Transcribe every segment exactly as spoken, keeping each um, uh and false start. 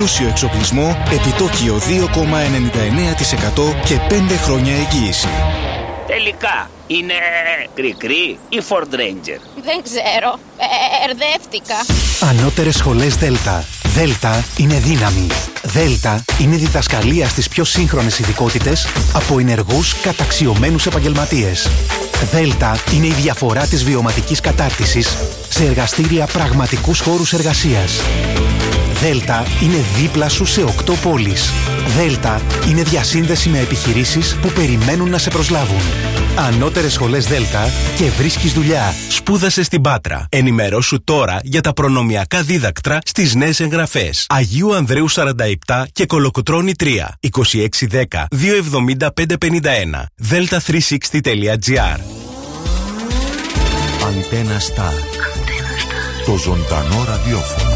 πλούσιο εξοπλισμό, επιτόκιο δύο κόμμα ενενήντα εννέα τοις εκατό και πέντε χρόνια εγγύηση. Τελικά, είναι κρικρί ή Ford Ranger? Δεν ξέρω, ερδεύτηκα. Ανώτερες σχολές Δέλτα. Δέλτα είναι δύναμη. Δέλτα είναι διδασκαλία στις πιο σύγχρονες ειδικότητες από ενεργούς καταξιωμένους επαγγελματίες. Δέλτα είναι η διαφορά της βιωματικής κατάρτισης σε εργαστήρια πραγματικούς χώρους εργασίας. Δέλτα είναι δίπλα σου σε οκτώ πόλεις. Δέλτα είναι διασύνδεση με επιχειρήσεις που περιμένουν να σε προσλάβουν. Ανώτερες σχολές Δέλτα και βρίσκεις δουλειά. Σπούδασε στην Πάτρα. Ενημερώσου τώρα για τα προνομιακά δίδακτρα στις νέες εγγραφές. Αγίου Ανδρέου σαράντα επτά και Κολοκοτρώνη τρία. είκοσι έξι δέκα διακόσια εβδομήντα πέντε πενήντα ένα. δέλτα τριακόσια εξήντα τελεία τζι άρ. Αντένα Σταρ. Το ζωντανό ραδιόφωνο.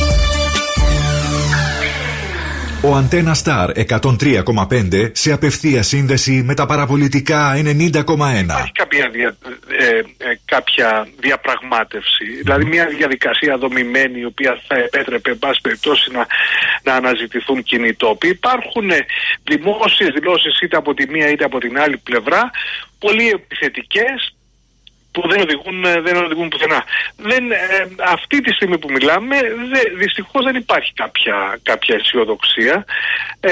Ο Αντένα Σταρ εκατόν τρία κόμμα πέντε σε απευθεία σύνδεση με τα παραπολιτικά ενενήντα κόμμα ένα. Υπάρχει κάποια, δια, ε, ε, κάποια διαπραγμάτευση, mm. δηλαδή μια διαδικασία δομημένη η οποία θα επέτρεπε εν πάση περιπτώσει να, να αναζητηθούν κοινοί τόποι. Υπάρχουν δημόσιες δηλώσεις είτε από τη μία είτε από την άλλη πλευρά, πολύ επιθετικές, που δεν οδηγούν, δεν οδηγούν πουθενά. Δεν, ε, αυτή τη στιγμή που μιλάμε, δε, δυστυχώς δεν υπάρχει κάποια, κάποια αισιοδοξία. Ε,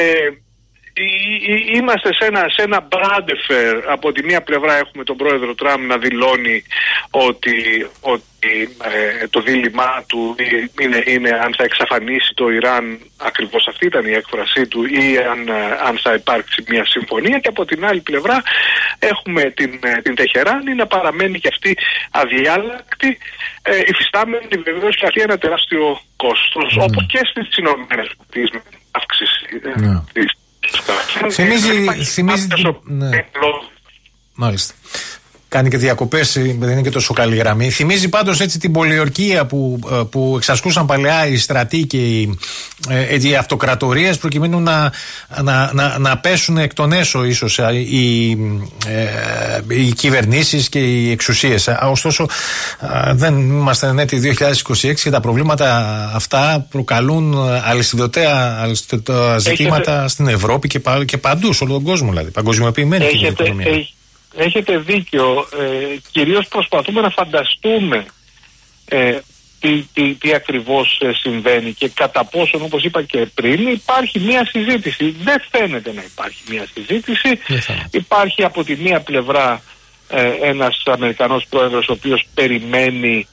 Είμαστε σε ένα, σε ένα μπράντεφερ. Από τη μία πλευρά έχουμε τον πρόεδρο Τραμπ να δηλώνει ότι, ότι ε, το δίλημά του είναι, είναι αν θα εξαφανίσει το Ιράν, ακριβώς αυτή ήταν η έκφρασή του, ή αν, αν θα υπάρξει μια συμφωνία, και από την άλλη πλευρά έχουμε την, την Τεχεράνη να παραμένει και αυτή αδιάλακτη, ε, υφιστάμενη βεβαίως και αυτή ένα τεράστιο κόστος, mm. όπως και στις Ηνωμένες Πολιτείες με την αύξηση yeah. της. Θυμίζει, θυμίζει την... ναι. Μάλιστα. Κάνει και διακοπές, δεν είναι και τόσο καλή γραμμή. Θυμίζει πάντως έτσι την πολιορκία που, που εξασκούσαν παλαιά οι στρατοί και οι, ε, οι αυτοκρατορίες προκειμένου να, να, να, να πέσουν εκ των έσω ίσως οι, ε, οι κυβερνήσεις και οι εξουσίες. Ωστόσο δεν είμαστε νέτη δύο χιλιάδες είκοσι έξι και τα προβλήματα αυτά προκαλούν αλυσιδωτέα ζητήματα έχετε, στην Ευρώπη και, πα, και παντού, σε όλο τον κόσμο, δηλαδή παγκοσμιοποιημένη και η οικονομία. Έχετε δίκιο, ε, κυρίως προσπαθούμε να φανταστούμε ε, τι, τι, τι ακριβώς ε, συμβαίνει και κατά πόσον, όπως είπα και πριν, υπάρχει μια συζήτηση. Δεν φαίνεται να υπάρχει μια συζήτηση. Υπάρχει από τη μία πλευρά ε, ένας Αμερικανός πρόεδρος ο οποίος περιμένει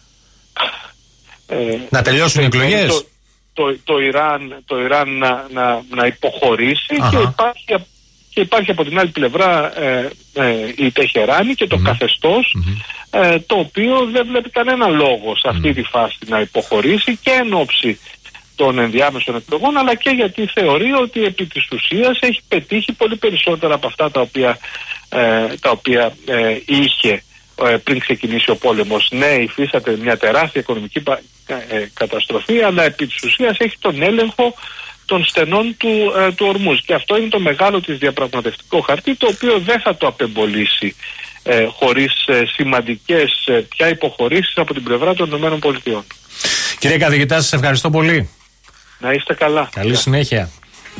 ε, να τελειώσουν οι εκλογές. Το, το, το Ιράν, το Ιράν να, να, να υποχωρήσει. Αχα. και υπάρχει Και υπάρχει από την άλλη πλευρά ε, ε, η Τεχεράνη και το mm. καθεστώς mm-hmm. ε, το οποίο δεν βλέπει κανένα λόγο σε αυτή mm. τη φάση να υποχωρήσει, και εν ώψη των ενδιάμεσων εκλογών, αλλά και γιατί θεωρεί ότι επί της ουσίας έχει πετύχει πολύ περισσότερα από αυτά τα οποία, ε, τα οποία ε, είχε ε, πριν ξεκινήσει ο πόλεμος. Ναι, υφίσταται μια τεράστια οικονομική ε, καταστροφή, αλλά επί της ουσίας έχει τον έλεγχο των στενών του, ε, του ορμούς. Και αυτό είναι το μεγάλο της διαπραγματευτικό χαρτί, το οποίο δεν θα το απεμπολίσει ε, χωρίς ε, σημαντικές ε, πια υποχωρήσεις από την πλευρά των ΗΠΑ. Κύριε καθηγητά, σας ευχαριστώ πολύ. Να είστε καλά. Καλή συνέχεια.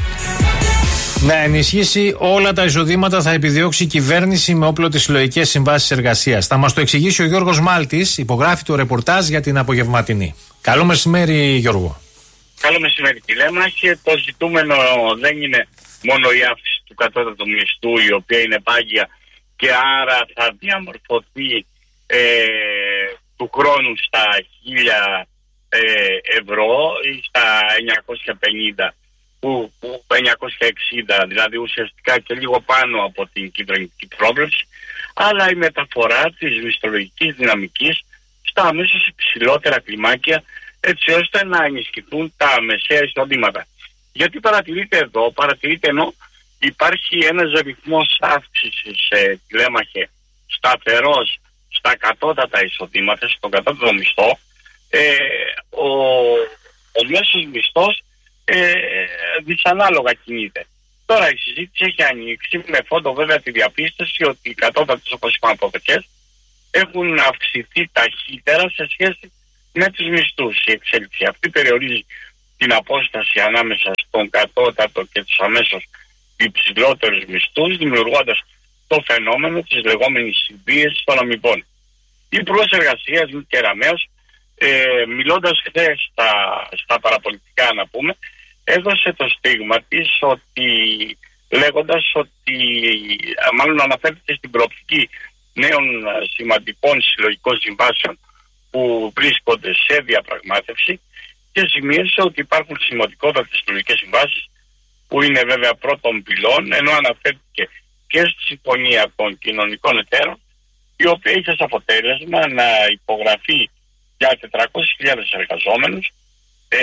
Να ενισχύσει όλα τα εισοδήματα θα επιδιώξει η κυβέρνηση με όπλο τις συλλογικές συμβάσεις εργασίας. Θα μας το εξηγήσει ο Γιώργος Μάλτης, υπογράφει το ρεπορτάζ για την απογευματινή. Καλό μεσημέρι, Γιώργο. Καλό μεσημέρι, κύριε Μάχη. Το ζητούμενο δεν είναι μόνο η αύξηση του κατώτατου μισθού, η οποία είναι πάγια και άρα θα διαμορφωθεί ε, του χρόνου στα χίλια ε, ευρώ ή στα εννιακόσια πενήντα, που, που εννιακόσια εξήντα, δηλαδή ουσιαστικά και λίγο πάνω από την κυβερνητική πρόβλεψη, αλλά η μεταφορά της μισθολογικής δυναμικής στα αμέσως υψηλότερα κλιμάκια, έτσι ώστε να ενισχυθούν τα μεσαία εισοδήματα. Γιατί παρατηρείτε εδώ, παρατηρείτε ενώ υπάρχει ένας ρυθμός αύξησης, ε, τηλέμαχε, σταθερός στα κατώτατα εισοδήματα, στον κατώτατο μισθό, ε, ο, ο μέσος μισθός ε, δυσανάλογα κινείται. Τώρα η συζήτηση έχει ανοίξει με φόντο βέβαια τη διαπίστωση ότι οι κατώτατες, όπως είπαμε από δεκές, έχουν αυξηθεί ταχύτερα σε σχέση με τους μισθούς. Η εξέλιξη αυτή περιορίζει την απόσταση ανάμεσα στον κατώτατο και τους αμέσως υψηλότερους μισθούς, δημιουργώντας το φαινόμενο της λεγόμενης συμπίεσης των αμοιβών. Η Υπουργός Εργασίας Νίκη Κεραμέως, ε, μιλώντας χθες στα, στα παραπολιτικά να πούμε, έδωσε το στίγμα της ότι, λέγοντας ότι, μάλλον αναφέρθηκε στην προοπτική νέων σημαντικών συλλογικών συμβάσεων που βρίσκονται σε διαπραγμάτευση και σημείωσε ότι υπάρχουν σημαντικότατες συλλογικές συμβάσεις που είναι βέβαια πρώτων πυλών, ενώ αναφέρθηκε και στη Συμφωνία των Κοινωνικών Εταίρων, η οποία είχε ως αποτέλεσμα να υπογραφεί για τετρακόσιες χιλιάδες εργαζόμενους ε,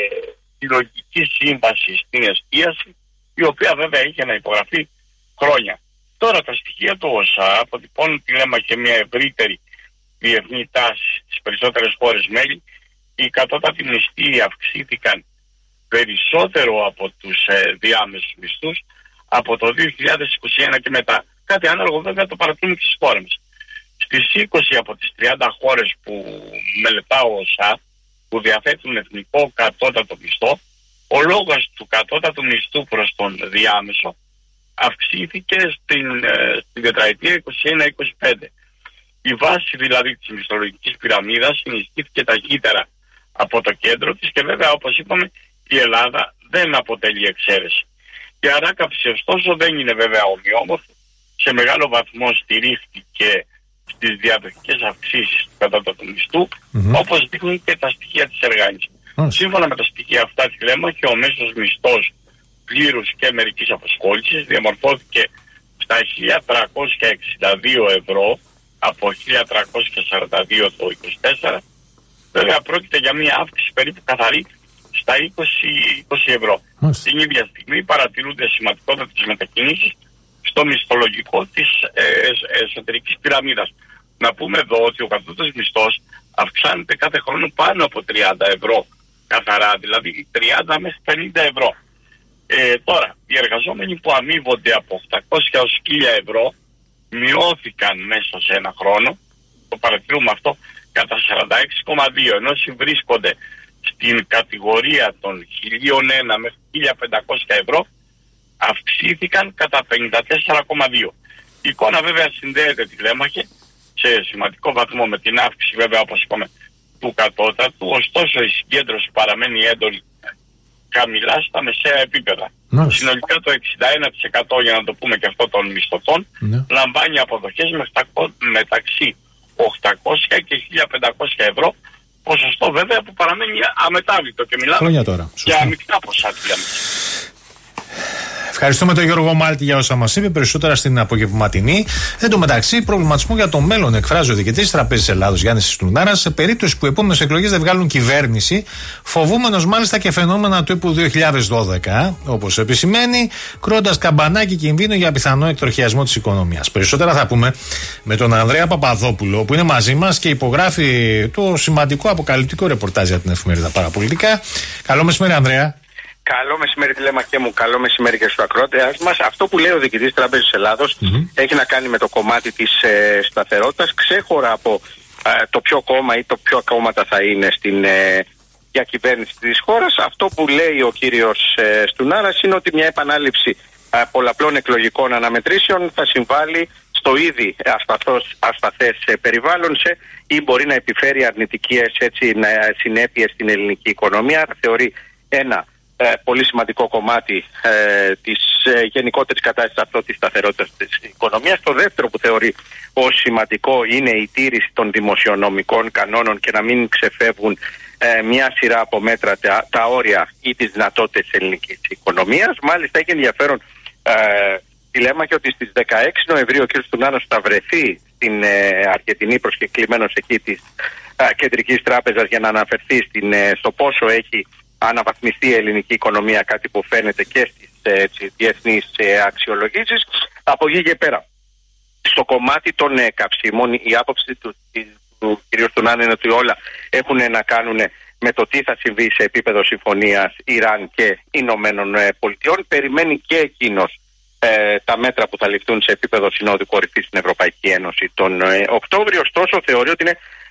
συλλογική σύμβαση στην εστίαση, η οποία βέβαια είχε να υπογραφεί χρόνια. Τώρα τα στοιχεία του ΩΣΑ αποτυπώνουν τη λέμε και μια ευρύτερη διεθνή τάση στις περισσότερες χώρες μέλη. Οι κατώτατοι μισθοί αυξήθηκαν περισσότερο από τους ε, διάμεσους μισθούς από το δύο χιλιάδες είκοσι ένα και μετά. Κάτι ανάλογο βέβαια το παρατηρούμε και στις χώρες μας. Στις είκοσι από τις τριάντα χώρες που μελετά ο ΩΣΑ, που διαθέτουν εθνικό κατώτατο μισθό, ο λόγος του κατώτατου μισθού προς τον διάμεσο αυξήθηκε στην, ε, στην τετραετία είκοσι ένα είκοσι πέντε. Η βάση δηλαδή της μισθολογικής πυραμίδας ενισχύθηκε ταχύτερα από το κέντρο της και βέβαια όπως είπαμε η Ελλάδα δεν αποτελεί εξαίρεση. Η ανάκαμψη ωστόσο δεν είναι βέβαια ομοιόμορφη, σε μεγάλο βαθμό στηρίχθηκε στις διαδοχικές αυξήσεις του κατώτατου μισθού, mm-hmm. όπως δείχνουν και τα στοιχεία της Εργάνης. Mm. Σύμφωνα με τα στοιχεία αυτά τη λέμε και ο μέσος μισθός πλήρους και μερικής απασχόλησης διαμορφώθηκε στα χίλια τριακόσια εξήντα δύο ευρώ από χίλια τριακόσια σαράντα δύο το είκοσι τέσσερα. Βέβαια πρόκειται για μια αύξηση περίπου καθαρή στα είκοσι, είκοσι ευρώ. Mm. Την ίδια στιγμή παρατηρούνται σημαντικότατες μετακινήσεις στο μισθολογικό της ε, ε, εσωτερικής πυραμίδας. Να πούμε εδώ ότι ο κατώτατος μισθός αυξάνεται κάθε χρόνο πάνω από τριάντα ευρώ καθαρά, δηλαδή τριάντα μέχρι πενήντα ευρώ. Ε, τώρα, οι εργαζόμενοι που αμείβονται από οκτακόσια έως χίλια ευρώ μειώθηκαν μέσα σε ένα χρόνο, το παρατηρούμε αυτό, κατά σαράντα έξι κόμμα δύο, ενώ συμβρίσκονται στην κατηγορία των χίλια ένα μέχρι χίλια πεντακόσια ευρώ, αυξήθηκαν κατά πενήντα τέσσερα κόμμα δύο. Η εικόνα βέβαια συνδέεται, τη Λέμαχε, σε σημαντικό βαθμό με την αύξηση βέβαια όπως είπαμε του κατώτατου, ωστόσο η συγκέντρωση παραμένει έντονη χαμηλά στα μεσαία επίπεδα. Ναι. Συνολικά το εξήντα ένα τοις εκατό, για να το πούμε και αυτό, των μισθωτών ναι. λαμβάνει αποδοχές μεταξύ οκτακόσια και χίλια πεντακόσια ευρώ, ποσοστό βέβαια που παραμένει αμετάβλητο και μιλάμε για μικρά ποσά. Ευχαριστούμε τον Γιώργο Μάλτη για όσα μας είπε, περισσότερα στην απογευματινή. Εν τω μεταξύ, προβληματισμό για το μέλλον εκφράζει ο διοικητής της Τραπέζης Ελλάδος Γιάννης Στουρνάρας, σε περίπτωση που οι επόμενες εκλογές δεν βγάλουν κυβέρνηση, φοβούμενος μάλιστα και φαινόμενα τύπου δύο χιλιάδες δώδεκα, όπως επισημαίνει, κρόντας καμπανάκι κινδύνου για πιθανό εκτροχιασμό της οικονομίας. Περισσότερα θα πούμε με τον Ανδρέα Παπαδόπουλο, που είναι μαζί μας και υπογράφει το σημαντικό αποκαλυπτικό ρεπορτάζ για την εφημερίδα Παραπολιτικά. Καλό μεσημέρι, Ανδρέα. Καλό μεσημέρι, Τηλέμαχε μου. Καλό μεσημέρι και στους ακροατές μας. Αυτό που λέει ο διοικητής της Τραπέζης Ελλάδος mm-hmm. έχει να κάνει με το κομμάτι της ε, σταθερότητας, ξέχωρα από ε, το ποιο κόμμα ή το ποιο κόμματα θα είναι στην ε, διακυβέρνηση της χώρας. Αυτό που λέει ο κύριος ε, Στουνάρας είναι ότι μια επανάληψη ε, πολλαπλών εκλογικών αναμετρήσεων θα συμβάλλει στο ήδη ασταθώς, ασταθές ε, περιβάλλον σε, ή μπορεί να επιφέρει αρνητικές έτσι, συνέπειες στην ελληνική οικονομία. Θεωρεί ένα Ε, πολύ σημαντικό κομμάτι ε, της ε, γενικότερης κατάστασης αυτό της σταθερότητας της οικονομίας. Το δεύτερο που θεωρεί ως σημαντικό είναι η τήρηση των δημοσιονομικών κανόνων και να μην ξεφεύγουν ε, μια σειρά από μέτρα τα, τα όρια ή τις δυνατότητες της ελληνικής οικονομίας. Μάλιστα έχει ενδιαφέρον ε, τη λέμε και ότι στις δεκαέξι Νοεμβρίου ο κ. Στουνάρας θα βρεθεί στην ε, Αργεντινή προσκεκλημένος εκεί της ε, Κεντρικής Τράπεζας για να αναφερθεί στην, ε, στο πόσο έχει αναβαθμιστεί η ελληνική οικονομία, κάτι που φαίνεται και στις έτσι, διεθνείς ε, αξιολογήσεις. Από εκεί και πέρα, στο κομμάτι των ε, καυσίμων, η άποψη του, του κ. Στουνάρα είναι ότι όλα έχουν να κάνουν με το τι θα συμβεί σε επίπεδο συμφωνίας Ιράν και Ηνωμένων ε, Πολιτειών. Περιμένει και εκείνος ε, τα μέτρα που θα ληφθούν σε επίπεδο συνόδου κορυφής στην Ευρωπαϊκή Ένωση τον ε, Οκτώβριο. Ωστόσο, θεωρεί ότι είναι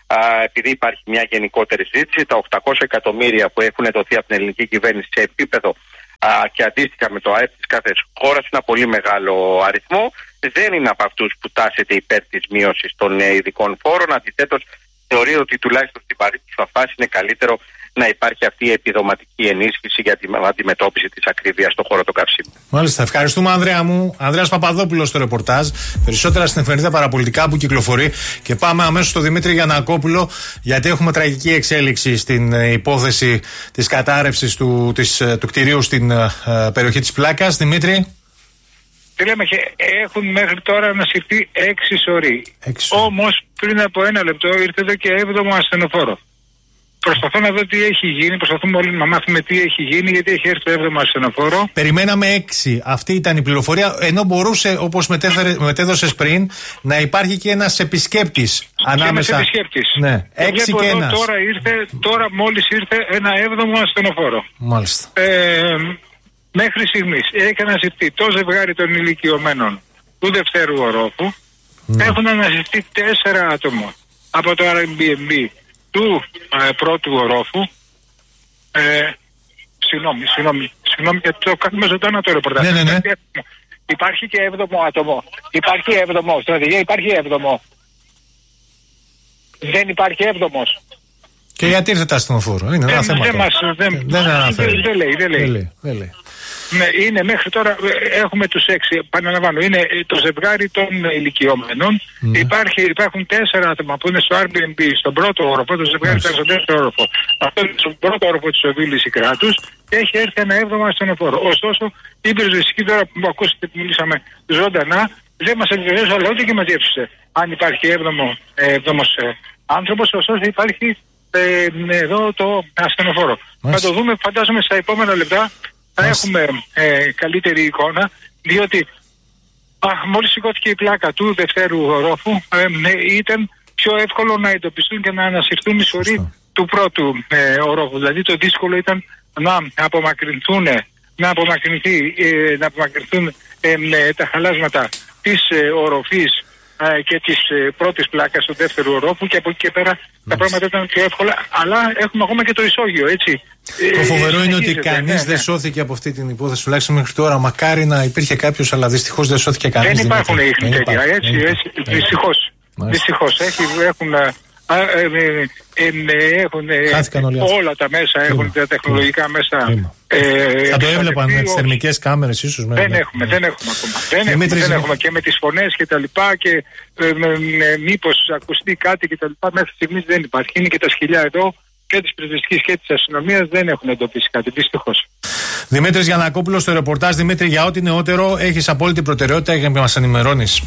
επειδή υπάρχει μια γενικότερη ζήτηση, τα οκτακόσια εκατομμύρια που έχουν δοθεί από την ελληνική κυβέρνηση σε επίπεδο α, και αντίστοιχα με το ΑΕΠ της κάθε χώρας, είναι ένα πολύ μεγάλο αριθμό. Δεν είναι από αυτούς που τάσεται υπέρ της μείωσης των ειδικών φόρων. Αντιθέτως, θεωρεί ότι τουλάχιστον στην παρούσα φάση είναι καλύτερο να υπάρχει αυτή η επιδοματική ενίσχυση για την αντιμετώπιση της ακρίβειας στον χώρο των καυσίμων. Μάλιστα. Ευχαριστούμε, Ανδρέα μου. Ανδρέας Παπαδόπουλος στο ρεπορτάζ. Περισσότερα στην εφημερίδα Παραπολιτικά που κυκλοφορεί. Και πάμε αμέσως στο Δημήτρη Γιαννακόπουλο, γιατί έχουμε τραγική εξέλιξη στην υπόθεση της κατάρρευσης του, της, του κτηρίου στην uh, περιοχή της Πλάκας. Δημήτρη. Τι λέμε, έχουν μέχρι τώρα ανασυρθεί έξι σωροί. Όμως πριν από ένα λεπτό ήρθε εδώ και έβδομο ασθενοφόρο. Προσπαθώ να δω τι έχει γίνει, προσπαθούμε όλοι να μάθουμε τι έχει γίνει, γιατί έχει έρθει το έβδομο ασθενοφόρο. Περιμέναμε έξι. Αυτή ήταν η πληροφορία. Ενώ μπορούσε, όπως μετέδωσες πριν, να υπάρχει και ένας επισκέπτης ανάμεσα. Ένας επισκέπτης. Ναι, έξι και ένας. Τώρα, ήρθε, τώρα μόλις ήρθε ένα έβδομο ασθενοφόρο. Μάλιστα. Ε, μέχρι στιγμής έχει αναζητεί το ζευγάρι των ηλικιωμένων του δευτέρου ορόφου. Ναι. Έχουν αναζητεί τέσσερα άτομα από το Airbnb του ε, πρώτου ορόφου. Ε, συγγνώμη, συγγνώμη, συγγνώμη, γιατί το κάνουμε ζωντανά το ρεπορτάζ. Ναι, ναι, ναι. Υπάρχει και έβδομο άτομο. Υπάρχει έβδομο. Στην οδηγία υπάρχει έβδομο. Δεν υπάρχει έβδομος. Και γιατί ήρθε το ασθενοφόρο? Είναι ένα θέμα. Δεν, δεν, δεν, δεν, δεν λέει, δεν λέει. Δεν λέει, δεν λέει. Ναι, είναι μέχρι τώρα, έχουμε τους έξι, επαναλαμβάνω, είναι το ζευγάρι των ηλικιωμένων. Mm. Υπάρχει, υπάρχουν τέσσερα άτομα που είναι στο Airbnb, στον πρώτο όροφο, το ζευγάρι ήταν στον δεύτερο όροφο. Αυτό είναι στον πρώτο όροφο της οδήλης κράτους και έχει έρθει ένα έβδομο ασθενοφόρο. Ωστόσο, η πυροσβεστική τώρα που ακούσατε που μιλήσαμε ζωντανά, δεν μας ενδιαφέρει, αλλά ούτε και μας διέψησε αν υπάρχει έβδομο, έβδομος ε, άνθρωπος, ωστόσο υπάρχει ε, εδώ το ασθενοφόρο. Θα το δούμε, φαντάζομαι, στα επόμενα λεπτά. Θα έχουμε ε, καλύτερη εικόνα, διότι α, μόλις σηκώθηκε η πλάκα του δευτέρου ορόφου, ε, ε, ήταν πιο εύκολο να εντοπιστούν και να ανασυρθούν οι σωροί του πρώτου ε, ορόφου. Δηλαδή το δύσκολο ήταν να απομακρυνθούν, να, απομακρυνθεί, ε, να απομακρυνθούν ε, ε, τα χαλάσματα της ε, οροφής ε, και της ε, πρώτης πλάκας του δεύτερου ορόφου, και από εκεί και πέρα τα πράγματα ήταν πιο εύκολα, αλλά έχουμε ακόμα και το ισόγειο, έτσι. Το φοβερό ε, είναι ότι κανείς ναι, ναι. δεν σώθηκε από αυτή την υπόθεση, τουλάχιστον μέχρι τώρα. Μακάρι να υπήρχε κάποιος, αλλά δυστυχώς δεν σώθηκε κανείς. Δεν υπάρχουν ίχνη τέτοια, έτσι, έτσι, δυστυχώς. Δυστυχώς. Έχουν, α, ε, ε, ε, έχουν ε, όλα τα μέσα, έχουν Λίμα. τα τεχνολογικά μέσα. Ε, Θα το έβλεπαν με τις θερμικές κάμερες, ίσως. Με, δεν με, έχουμε, με. δεν έχουμε ακόμα. Δεν, έχουμε, δεν έχουμε και με τις φωνές και τα λοιπά, και ε, με, με, μήπως ακουστεί κάτι και τα λοιπά. Μέχρι στιγμής δεν υπάρχει. Είναι και τα σκυλιά εδώ και της πυροσβεστικής και της αστυνομίας δεν έχουν εντοπίσει κάτι, δυστυχώς. Δημήτρης Γιαννακόπουλος στο ρεπορτάζ. Δημήτρη, για ό,τι νεότερο έχεις απόλυτη προτεραιότητα για να μας ενημερώνεις.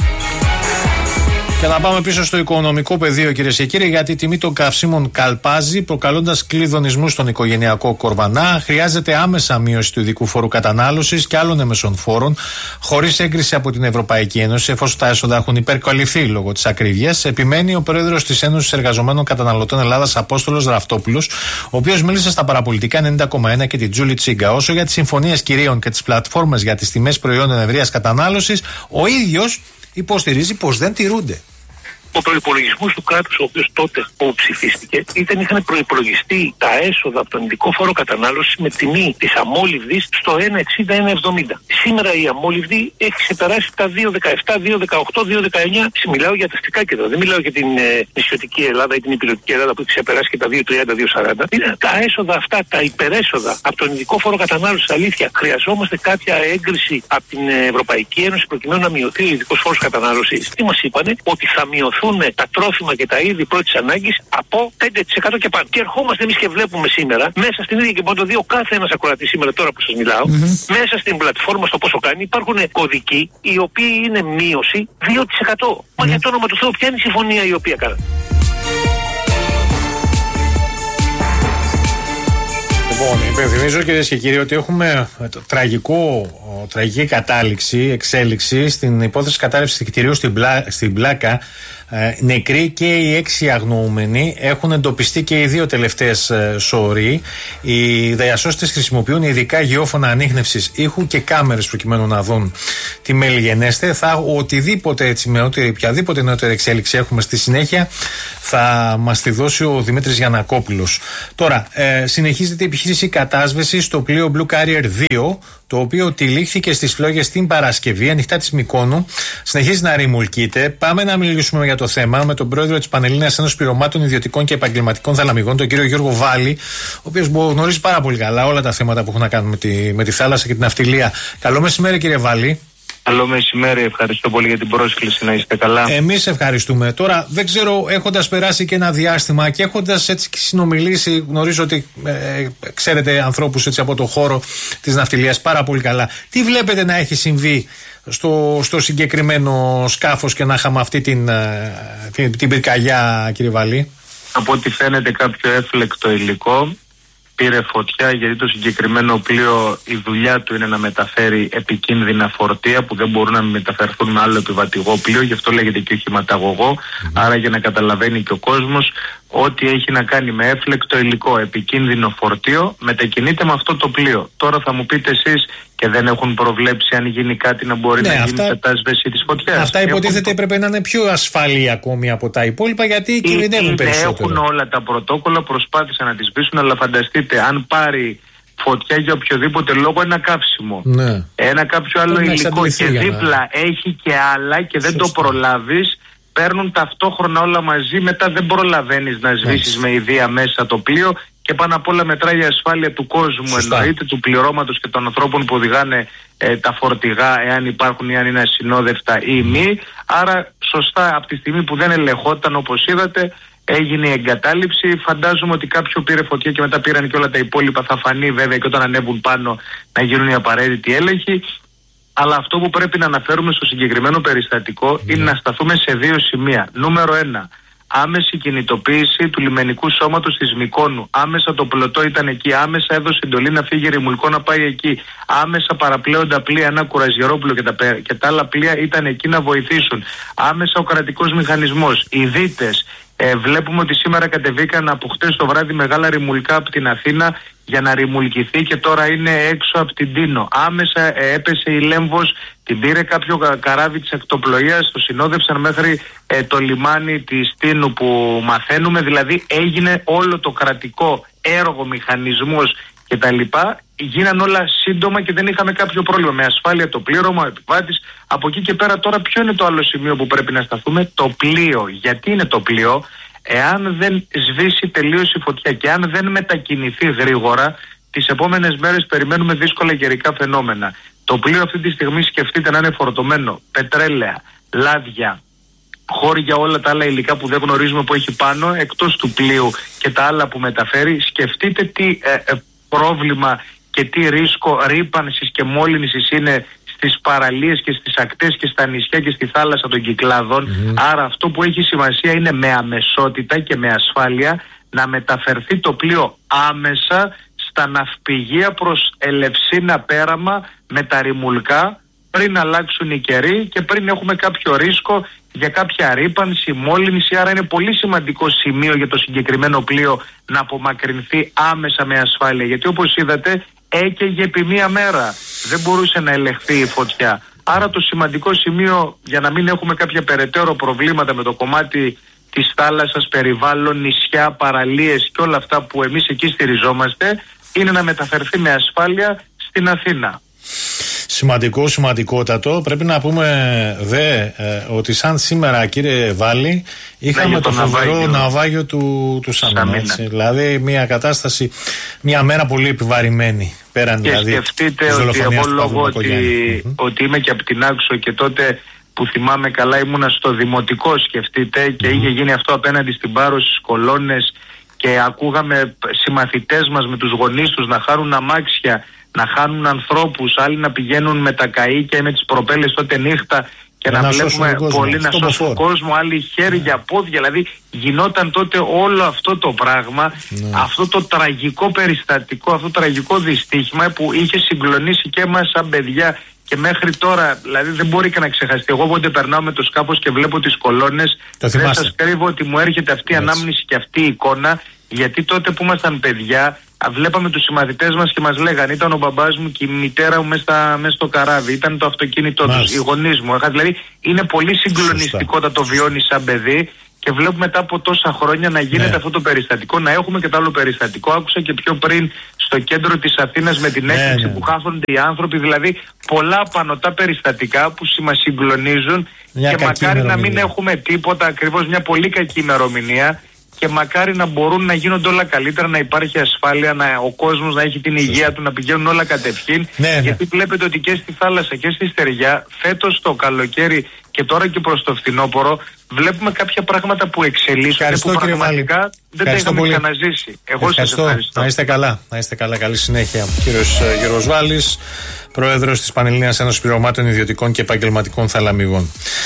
Και να πάμε πίσω στο οικονομικό πεδίο, κυρίες και κύριοι, γιατί η τιμή των καυσίμων καλπάζει, προκαλώντας κλειδονισμούς στον οικογενειακό κορβανά. Χρειάζεται άμεσα μείωση του ειδικού φόρου κατανάλωσης και άλλων έμεσων φόρων, χωρίς έγκριση από την Ευρωπαϊκή Ένωση, εφόσον τα έσοδα έχουν υπερκαλυφθεί λόγω της ακρίβειας. Επιμένει ο πρόεδρος της Ένωσης Εργαζομένων Καταναλωτών Ελλάδας, Απόστολος Ραφτόπουλος, ο οποίος μίλησε στα Παραπολιτικά ενενήντα κόμμα ένα και την Τζούλη Τσίγκα. Όσο για τις συμφωνίες κυρίων και τις πλατφόρμες για τις τιμές προϊόντων ευρείας κατανάλωσης, ο ίδιος υποστηρίζει πως δεν τηρούνται. Ο προϋπολογισμός του κράτους, ο οποίος τότε που ψηφίστηκε, ήταν, είχαν προϋπολογιστεί τα έσοδα από τον ειδικό φόρο κατανάλωσης με τιμή της αμόλυβδης στο ένα εξήντα με ένα εβδομήντα. Σήμερα η αμόλυβδη έχει ξεπεράσει τα δύο δεκαεπτά, δύο δεκαοκτώ, δύο δεκαεννιά. Μιλάω για τα αστικά κέντρα. Δεν μιλάω για την ε, νησιωτική Ελλάδα ή την υπηρετική Ελλάδα που έχει ξεπεράσει και τα δύο τριάντα, δύο σαράντα. Τα έσοδα αυτά, τα υπερέσοδα από τον ειδικό φόρο κατανάλωσης, αλήθεια, χρειαζόμαστε κάποια έγκριση από την Ευρωπαϊκή Ένωση προκειμένου να μειωθεί ο ειδικός φόρος κατανάλωσης. Τι μας είπανε? Ότι θα μειωθούν τα τρόφιμα και τα είδη πρώτης ανάγκης από πέντε τοις εκατό και πάνω. Και ερχόμαστε εμείς και βλέπουμε σήμερα, μέσα στην ίδια, και μπορεί να το δει ο κάθε ένας ακροατής σήμερα, τώρα που σας μιλάω, mm-hmm. μέσα στην πλατφόρμα, στο πόσο κάνει, υπάρχουν κωδικοί οι οποίοι είναι μείωση δύο τοις εκατό. Mm-hmm. Μα για το όνομα του Θεού, ποια είναι η συμφωνία η οποία κάνατε? Λοιπόν, υπενθυμίζω κυρίες και κύριοι ότι έχουμε τραγικό, τραγική κατάληξη, εξέλιξη στην υπόθεση κατάρρευσης κτηρίου στην, Πλά, στην Πλάκα. Ε, νεκροί και οι έξι αγνοούμενοι, έχουν εντοπιστεί και οι δύο τελευταίες ε, σωροί. Οι διασώστες χρησιμοποιούν ειδικά γεώφωνα ανίχνευσης ήχου και κάμερες προκειμένου να δουν τι μελιγενέστε. Θα οτιδήποτε έτσι, με οποιαδήποτε νεότερη εξέλιξη έχουμε στη συνέχεια, θα μας τη δώσει ο Δημήτρης Γιαννακόπουλος. Τώρα, ε, συνεχίζεται η επιχείρηση κατάσβεσης στο πλοίο Blue Carrier δύο, το οποίο τυλίχθηκε στις φλόγες την Παρασκευή, ανοιχτά της Μυκόνου. Συνεχίζει να ρημουλκείται. Πάμε να μιλήσουμε για το θέμα με τον πρόεδρο της Πανελλήνιας Ένωσης Πειρωμάτων Ιδιωτικών και Επαγγελματικών Θαλαμιγών, τον κύριο Γιώργο Βάλη, ο οποίος γνωρίζει πάρα πολύ καλά όλα τα θέματα που έχουν να κάνουν με τη, με τη θάλασσα και την ναυτιλία. Καλό μεσημέρι, κύριε Βάλη. Καλό μεσημέρι, ευχαριστώ πολύ για την πρόσκληση, να είστε καλά. Εμείς ευχαριστούμε. Τώρα, δεν ξέρω, έχοντας περάσει και ένα διάστημα και έχοντας έτσι συνομιλήσει, γνωρίζω ότι ε, ξέρετε ανθρώπους έτσι από το χώρο της ναυτιλίας πάρα πολύ καλά. Τι βλέπετε να έχει συμβεί στο, στο συγκεκριμένο σκάφος και να είχαμε αυτή την, την, την πυρκαγιά, κύριε Βάλη? Από ό,τι φαίνεται κάποιο έφλεκτο υλικό πήρε φωτιά, γιατί το συγκεκριμένο πλοίο η δουλειά του είναι να μεταφέρει επικίνδυνα φορτία που δεν μπορούν να μεταφερθούν με άλλο επιβατηγό πλοίο, γι' αυτό λέγεται και οχηματαγωγό. Mm-hmm. Άρα, για να καταλαβαίνει και ο κόσμος, ό,τι έχει να κάνει με έφλεκτο υλικό, επικίνδυνο φορτίο, μετακινείται με αυτό το πλοίο. Τώρα θα μου πείτε εσείς, και δεν έχουν προβλέψει αν γίνει κάτι να μπορεί ναι, να αυτά, γίνει κατάσβεση της φωτιάς. Αυτά υποτίθεται έχουν... πρέπει να είναι πιο ασφαλή ακόμη από τα υπόλοιπα, γιατί κινδυνεύουν περισσότερο. Έχουν όλα τα πρωτόκολλα, προσπάθησαν να τις πείσουν, αλλά φανταστείτε, αν πάρει φωτιά για οποιοδήποτε λόγο, ένα καύσιμο, ναι. ένα κάποιο άλλο Τον υλικό και δίπλα να... έχει και άλλα και δεν Σωστή. το προλάβεις, παίρνουν ταυτόχρονα όλα μαζί, μετά δεν προλαβαίνεις να σβήσεις με ιδέα μέσα το πλοίο. Και πάνω απ' όλα μετράει η ασφάλεια του κόσμου, εννοείται, του πληρώματος και των ανθρώπων που οδηγάνε ε, τα φορτηγά, εάν υπάρχουν ή αν είναι ασυνόδευτα ή μη. Άρα, σωστά, από τη στιγμή που δεν ελεγχόταν, όπως είδατε, έγινε η εγκατάλειψη. Φαντάζομαι ότι κάποιο πήρε φωτιά και μετά πήραν και όλα τα υπόλοιπα. Θα φανεί βέβαια και όταν ανέβουν πάνω να γίνουν οι απαραίτητοι έλεγχοι. Αλλά αυτό που πρέπει να αναφέρουμε στο συγκεκριμένο περιστατικό mm. είναι να σταθούμε σε δύο σημεία. Νούμερο ένα. Άμεση κινητοποίηση του λιμενικού σώματος της Μυκόνου. Άμεσα το πλωτό ήταν εκεί. Άμεσα έδωσε εντολή να φύγει ρημουλκό να πάει εκεί. Άμεσα παραπλέοντα πλοία, ένα Κουραζιερόπουλο και τα, και τα άλλα πλοία ήταν εκεί να βοηθήσουν. Άμεσα ο κρατικός μηχανισμός. Οι δίτες. Ε, βλέπουμε ότι σήμερα κατεβήκαν από χτες το βράδυ μεγάλα ρημουλκά από την Αθήνα για να ρημουλκηθεί και τώρα είναι έξω από την Τίνο. Άμεσα ε, έπεσε η Λέμβος, την πήρε κάποιο καράβι της ακτοπλοείας, το συνόδευσαν μέχρι ε, το λιμάνι της Τίνου που μαθαίνουμε, δηλαδή έγινε όλο το κρατικό έργο, μηχανισμός κτλ. Γίναν όλα σύντομα και δεν είχαμε κάποιο πρόβλημα. Με ασφάλεια το πλήρωμα, ο επιβάτης. Από εκεί και πέρα τώρα ποιο είναι το άλλο σημείο που πρέπει να σταθούμε? Το πλοίο. Γιατί είναι το πλοίο? Εάν δεν σβήσει τελείως η φωτιά και αν δεν μετακινηθεί γρήγορα, τις επόμενες μέρες περιμένουμε δύσκολα καιρικά φαινόμενα. Το πλοίο αυτή τη στιγμή σκεφτείτε να είναι φορτωμένο πετρέλαια, λάδια, χώρια, όλα τα άλλα υλικά που δεν γνωρίζουμε που έχει πάνω, εκτός του πλοίου και τα άλλα που μεταφέρει. Σκεφτείτε τι ε, ε, πρόβλημα και τι ρίσκο ρύπανσης και μόλυνσης είναι στις παραλίες και στις ακτές και στα νησιά και στη θάλασσα των Κυκλάδων. Mm-hmm. Άρα αυτό που έχει σημασία είναι με αμεσότητα και με ασφάλεια να μεταφερθεί το πλοίο άμεσα στα ναυπηγεία προς Ελευσίνα Πέραμα με τα ρημουλκά, πριν αλλάξουν οι καιροί και πριν έχουμε κάποιο ρίσκο για κάποια ρύπανση, μόλυνση. Άρα είναι πολύ σημαντικό σημείο για το συγκεκριμένο πλοίο να απομακρυνθεί άμεσα με ασφάλεια, γιατί όπως είδατε έκαιγε επί μία μέρα, δεν μπορούσε να ελεγχθεί η φωτιά. Άρα το σημαντικό σημείο για να μην έχουμε κάποια περαιτέρω προβλήματα με το κομμάτι της θάλασσας, περιβάλλον, νησιά, παραλίες και όλα αυτά που εμείς εκεί στηριζόμαστε, είναι να μεταφερθεί με ασφάλεια στην Αθήνα. Σημαντικό, σημαντικότατο. Πρέπει να πούμε δε ε, ότι σαν σήμερα, κύριε Βάλη, είχαμε ναι, το φοβερό ναυάγιο, ναυάγιο του, του Σαμίνα. Έτσι. Δηλαδή μια κατάσταση, μια μέρα πολύ επιβαρημένη. Πέραν, και δηλαδή, σκεφτείτε ότι εγώ λόγω ότι, mm-hmm. ότι είμαι και από την Άξο και τότε που θυμάμαι καλά ήμουνα στο δημοτικό, σκεφτείτε, και mm-hmm. είχε γίνει αυτό απέναντι στην Πάρο, στις κολόνες, και ακούγαμε συμμαθητές μας με τους γονείς τους να χάρουν αμάξια, να χάνουν ανθρώπους, άλλοι να πηγαίνουν με τα καΐκια ή με τις προπέλες τότε νύχτα και να, να βλέπουμε πολύ να σώσουν κόσμο, άλλοι χέρια, πόδια. Δηλαδή γινόταν τότε όλο αυτό το πράγμα, ναι. αυτό το τραγικό περιστατικό, αυτό το τραγικό δυστύχημα που είχε συγκλονίσει και εμάς σαν παιδιά. Και μέχρι τώρα, δηλαδή δεν μπορεί και να ξεχαστεί. Εγώ όποτε περνάω με το σκάφος και βλέπω τις κολόνες, δεν σας κρύβω ότι μου έρχεται αυτή η ανάμνηση και αυτή η εικόνα, γιατί τότε που ήμασταν παιδιά, βλέπαμε τους συμμαθητές μας και μας λέγανε, ήταν ο μπαμπάς μου και η μητέρα μου μέσα, μέσα στο καράβι, ήταν το αυτοκίνητό τους, οι γονείς μου. Δηλαδή είναι πολύ συγκλονιστικό να το βιώνει σαν παιδί. Και βλέπουμε μετά από τόσα χρόνια να γίνεται ναι. αυτό το περιστατικό, να έχουμε και το άλλο περιστατικό. Άκουσα και πιο πριν στο κέντρο της Αθήνας με την έκρηξη ναι, ναι. που χάθονται οι άνθρωποι. Δηλαδή πολλά πανωτά περιστατικά που μας συγκλονίζουν μια και μακάρι να μην έχουμε τίποτα, ακριβώς μια πολύ κακή ημερομηνία. Και μακάρι να μπορούν να γίνονται όλα καλύτερα, να υπάρχει ασφάλεια, να, ο κόσμος να έχει την υγεία του, να πηγαίνουν όλα κατευχήν. Ναι, ναι. Γιατί βλέπετε ότι και στη θάλασσα και στη στεριά, φέτος το καλοκαίρι και τώρα και προς το φθινόπωρο, βλέπουμε κάποια πράγματα που εξελίσσονται, που πραγματικά δεν τα είχαμε ξαναζήσει. Εγώ σας ευχαριστώ. Να είστε καλά, να είστε καλά, καλή συνέχεια. Κύριος Γιώργος Βάλης, πρόεδρος της Πανελλήνιας Ένωσης Πληρωμάτων Ιδιωτικών και Επαγγελματικών Θαλαμιγών.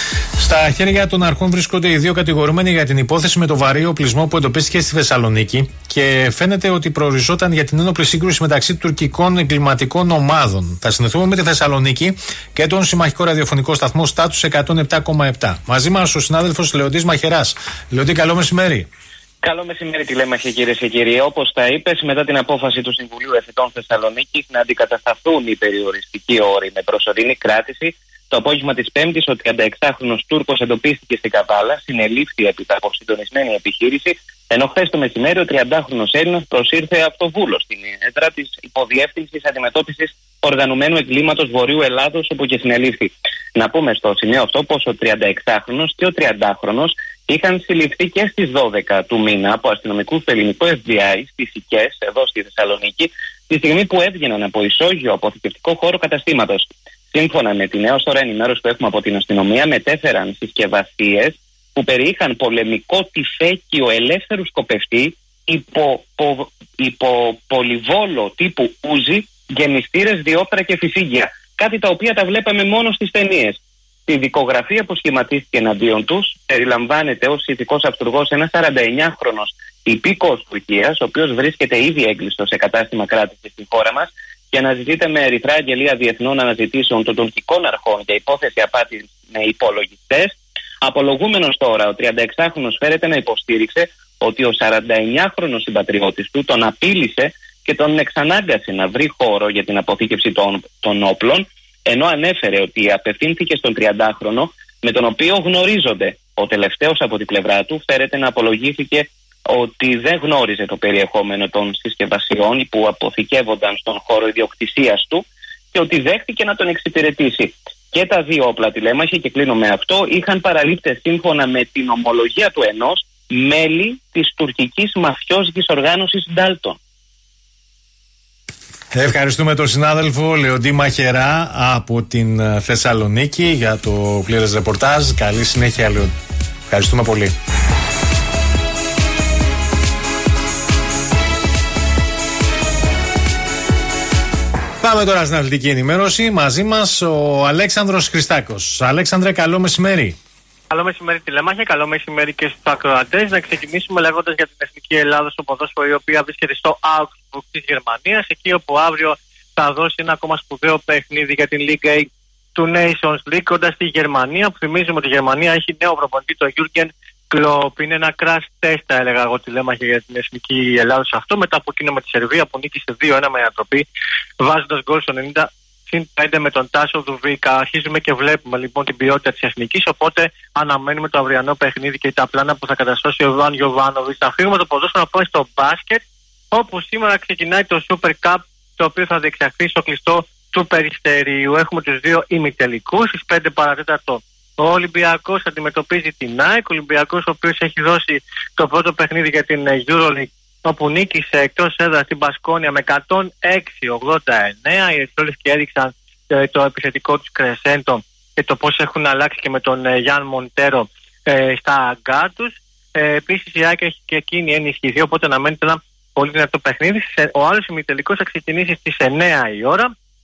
Στα χέρια των αρχών βρίσκονται οι δύο κατηγορούμενοι για την υπόθεση με το βαρύ οπλισμό που εντοπίστηκε στη Θεσσαλονίκη και φαίνεται ότι προοριζόταν για την ένοπλη σύγκρουση μεταξύ τουρκικών εγκληματικών ομάδων. Θα συνδεθούμε με τη Θεσσαλονίκη και τον συμμαχικό ραδιοφωνικό σταθμό Status εκατόν επτά κόμμα επτά. Μαζί μας ο συνάδελφος Λεοντής Μαχεράς. Λεοντή, καλό μεσημέρι. Καλό μεσημέρι, τηλέμαχοι, κυρίες και κύριοι. Όπως τα είπες, μετά την απόφαση του Συμβουλίου Εφετών Θεσσαλονίκης να αντικατασταθούν οι περιοριστικοί όροι με προσωρινή κράτηση, το απόγευμα της Πέμπτης ο τριανταεξάχρονος Τούρκος εντοπίστηκε στην Καβάλα, συνελήφθη έπειτα από συντονισμένη επιχείρηση, ενώ χθες το μεσημέρι ο τριαντάχρονος Έλληνας προσήρθε από το Βούλο, στην έδρα της Υποδιεύθυνσης Αντιμετώπισης Οργανωμένου Εγκλήματος Βορείου Ελλάδος, όπου και συνελήφθη. Να πούμε στο σημείο αυτό πως ο τριανταεξάχρονος και ο τριαντάχρονος είχαν συλληφθεί και στις δώδεκα του μήνα από αστυνομικούς του ελληνικού εφ μπι άι στις Σικές, εδώ στη Θεσσαλονίκη, τη στιγμή που έβγαιναν από ισόγειο αποθηκευτικό χώρο καταστήματος. Σύμφωνα με την έως τώρα ενημέρωση που έχουμε από την αστυνομία, μετέφεραν συσκευασίες που περιείχαν πολεμικό τυφέκιο ελεύθερου σκοπευτή υπό, πο, υπό πολυβόλο τύπου ούζι, γεμιστήρες, διόπτρα και φυσίγγια. Κάτι τα οποία τα βλέπαμε μόνο στις ταινίες. Στη δικογραφία που σχηματίστηκε εναντίον τους περιλαμβάνεται ως ηθικός αυτουργός ένας σαρανταεννιάχρονος υπήκοος Τουρκίας, ο οποίος βρίσκεται ήδη έγκλειστος σε κατάστημα κράτησης στη χώρα μας και αναζητείται με ερυθρά αγγελία διεθνών αναζητήσεων των τουρκικών αρχών για υπόθεση απάτης με υπολογιστές. Απολογούμενος τώρα, ο τριανταεξάχρονος φέρεται να υποστήριξε ότι ο σαρανταεννιάχρονος συμπατριώτης του τον απείλησε και τον εξανάγκασε να βρει χώρο για την αποθήκευση των, των όπλων, ενώ ανέφερε ότι απευθύνθηκε στον τριαντάχρονο με τον οποίο γνωρίζονται. Ο τελευταίος από την πλευρά του φέρεται να απολογήθηκε ότι δεν γνώριζε το περιεχόμενο των συσκευασιών που αποθηκεύονταν στον χώρο ιδιοκτησίας του και ότι δέχτηκε να τον εξυπηρετήσει. Και τα δύο όπλα, τηλέμαχοι, και κλείνω με αυτό, είχαν παραλήπτες σύμφωνα με την ομολογία του ενός μέλη της τουρκικής μαφιόζικης οργάνωσης Ντάλτον. Ευχαριστούμε τον συνάδελφο Λεοντή Μαχερά από την Θεσσαλονίκη για το πλήρες ρεπορτάζ. Καλή συνέχεια, Λεοντή. Ευχαριστούμε πολύ. Πάμε τώρα στην αθλητική ενημέρωση. Μαζί μας ο Αλέξανδρος Χριστάκος. Αλέξανδρε, καλό μεσημέρι. Καλό μεσημέρι, τηλέμαχε. Καλό μεσημέρι και στους ακροατές. Να ξεκινήσουμε λέγοντας για την Εθνική Ελλάδα στο ποδόσφαιρο, η οποία βρίσκεται στο Augsburg της Γερμανίας, εκεί όπου αύριο θα δώσει ένα ακόμα σπουδαίο παιχνίδι για την Liga A του Nations League κοντά στη Γερμανία. Που θυμίζουμε ότι η Γερμανία έχει νέο προπονητή, το Jürgen Klopp. Είναι ένα crash test, θα έλεγα εγώ, τηλέμαχε, για την Εθνική Ελλάδα σε αυτό. Μετά από εκείνο με τη Σερβία που νίκησε δύο ένα με ανατροπή, βάζοντας γκολ στο ενενήντα συν πέντε με τον Τάσο Δουβίκα. Αρχίζουμε και βλέπουμε λοιπόν την ποιότητα της Εθνικής. Οπότε αναμένουμε το αυριανό παιχνίδι και τα πλάνα που θα καταστρώσει ο Ιβάν Γιοβάνοβιτς. Θα φύγουμε το ποδόσφαιρο να πάμε στο μπάσκετ, όπου σήμερα ξεκινάει το Super Cup, το οποίο θα διεξαχθεί στο κλειστό του Περιστερίου. Έχουμε τους δύο ημιτελικούς στις πέντε παρατέταρτο. Ο Ολυμπιακός αντιμετωπίζει την ΑΕΚ. Ο Ολυμπιακός, ο οποίος έχει δώσει το πρώτο παιχνίδι για την EuroLeague, όπου νίκησε εκτός έδρας στην Μπασκόνια με εκατόν έξι ογδόντα εννέα. Οι Ερυθρόλες και έδειξαν ε, το επιθετικό τους κρεσέντο και το πώς έχουν αλλάξει και με τον ε, Γιάν Μοντέρο ε, στα αγκά τους. Ε, επίσης η ΑΕΚ έχει και εκείνη ενισχυθεί, οπότε αναμένεται ένα πολύ δυνατό παιχνίδι. Ο άλλος ημιτελικός θα ξεκινήσει στις εννέα η ώρα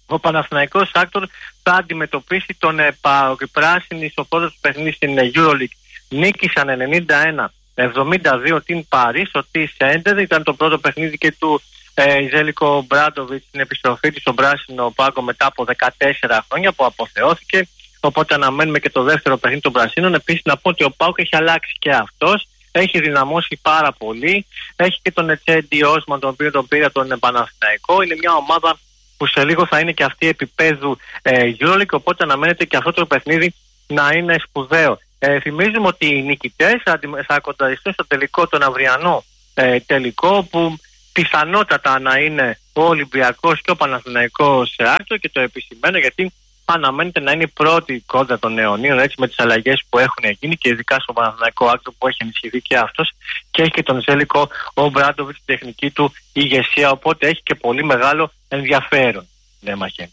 ο Παναθηναϊκός Άκτορ θα αντιμετωπίσει τον ε, ΠΑΟΚ. Οι πράσινοι στο πρώτο του παιχνίδι στην EuroLeague νίκησαν ενενήντα ένα εβδομήντα δύο την Παρί στο τι Σέντερ. Ήταν το πρώτο παιχνίδι και του ε, Ζέλικο Μπράντοβιτς στην επιστροφή του στον πράσινο πάγκο μετά από δεκατέσσερα χρόνια που αποθεώθηκε. Οπότε αναμένουμε και το δεύτερο παιχνίδι των πρασίνων. Επίσης να πω ότι ο ΠΑΟΚ έχει αλλάξει και αυτός. Έχει δυναμώσει πάρα πολύ. Έχει και τον Ετσέντι Όσμαν, τον οποίο τον πήρε τον Παναθηναϊκό. Είναι μια ομάδα που σε λίγο θα είναι και αυτή επίπεδου ε, EuroLeague. Οπότε αναμένεται και αυτό το παιχνίδι να είναι σπουδαίο. Ε, θυμίζουμε ότι οι νικητές θα, θα κονταριστούν στο τελικό, τον αυριανό ε, τελικό, που πιθανότατα να είναι ο Ολυμπιακός και ο Παναθηναϊκός Άκτορ, και το επισημαίνω γιατί αναμένεται να είναι η πρώτη κόντρα των αιωνίων, έτσι, με τις αλλαγές που έχουν γίνει και ειδικά στο Παναθηναϊκό Άκτορ που έχει ενισχυθεί και αυτός και έχει και τον Ζέλικο ο Μπράντοβιτς στην τεχνική του ηγεσία, οπότε έχει και πολύ μεγάλο ενδιαφέρον. Δέμαχε.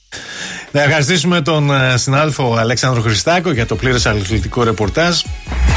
Να ευχαριστήσουμε τον συνάδελφο Αλέξανδρο Χριστάκο για το πλήρες αθλητικό ρεπορτάζ.